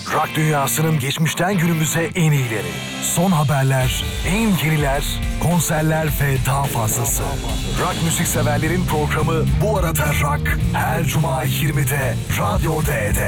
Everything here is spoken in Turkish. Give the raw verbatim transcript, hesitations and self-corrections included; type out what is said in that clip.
Rock dünyasının geçmişten günümüze en iyileri. Son haberler, en yeniler, konserler ve daha fazlası. Rock müzik severlerin programı Bu Arada Rock. Her cuma yirmide Radyo D'de.